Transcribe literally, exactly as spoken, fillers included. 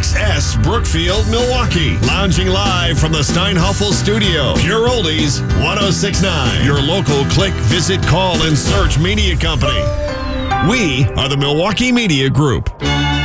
X S Brookfield, Milwaukee. Lounging live from the Steinhuffel studio. Pure Oldies ten sixty-nine. Your local click, visit, call, and search media company. We are the Milwaukee Media Group.